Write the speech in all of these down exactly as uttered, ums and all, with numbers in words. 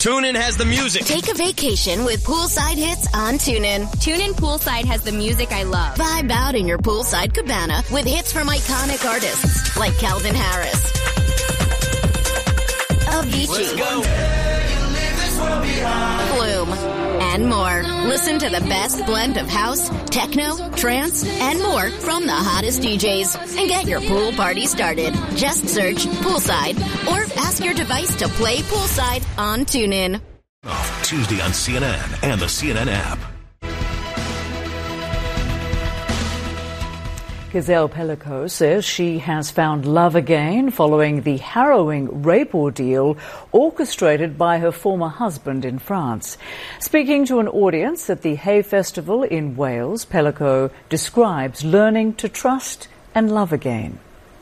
TuneIn has the music. Take a vacation with poolside hits on TuneIn. TuneIn Poolside has the music I love. Vibe out in your poolside cabana with hits from iconic artists like Calvin Harris, Avicii, Flume, and more. Listen to the best blend of house, techno, trance, and more from the hottest D Js. And get your pool party started. Just search Poolside or ask your device to play Poolside on TuneIn. Off Tuesday on C N N and the C N N app. Giselle Pellico says she has found love again following the harrowing rape ordeal orchestrated by her former husband in France. Speaking to an audience at the Hay Festival in Wales, Pellico describes learning to trust and love again.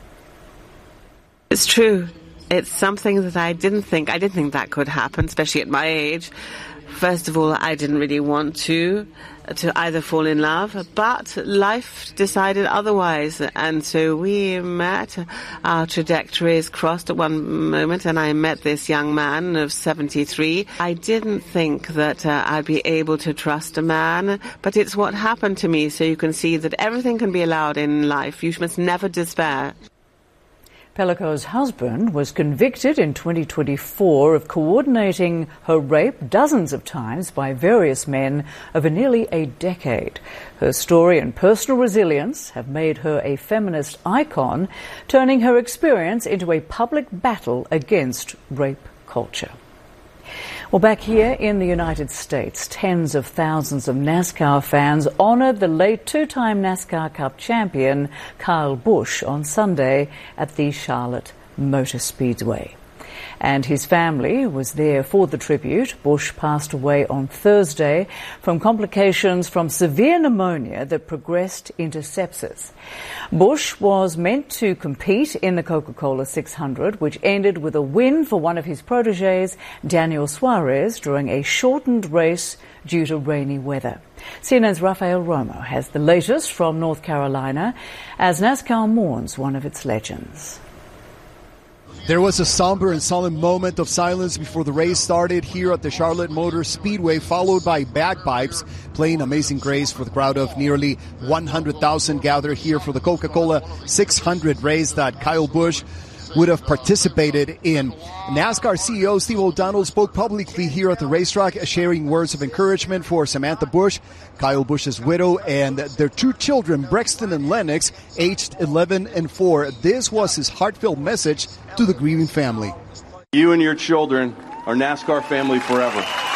It's true. It's something that I didn't think, I didn't think that could happen, especially at my age. First of all, I didn't really want to, to either fall in love, but life decided otherwise. And so we met, our trajectories crossed at one moment, and I met this young man of seventy-three. I didn't think that uh, I'd be able to trust a man, but it's what happened to me, so you can see that everything can be allowed in life. You must never despair. Pellico's husband was convicted in twenty twenty-four of coordinating her rape dozens of times by various men over nearly a decade. Her story and personal resilience have made her a feminist icon, turning her experience into a public battle against rape culture. Well, back here in the United States, tens of thousands of NASCAR fans honored the late two-time NASCAR Cup champion Kyle Busch on Sunday at the Charlotte Motor Speedway. And his family was there for the tribute. Busch passed away on Thursday from complications from severe pneumonia that progressed into sepsis. Busch was meant to compete in the Coca-Cola six hundred, which ended with a win for one of his protégés, Daniel Suarez, during a shortened race due to rainy weather. C N N's Rafael Romo has the latest from North Carolina as NASCAR mourns one of its legends. There was a somber and solemn moment of silence before the race started here at the Charlotte Motor Speedway, followed by bagpipes playing Amazing Grace for the crowd of nearly one hundred thousand gathered here for the Coca-Cola six hundred race that Kyle Busch would have participated in. NASCAR C E O Steve O'Donnell spoke publicly here at the racetrack, sharing words of encouragement for Samantha Busch, Kyle Busch's widow, and their two children, Brexton and Lennox, aged eleven and four. This was his heartfelt message to the grieving family. You and your children are NASCAR family forever.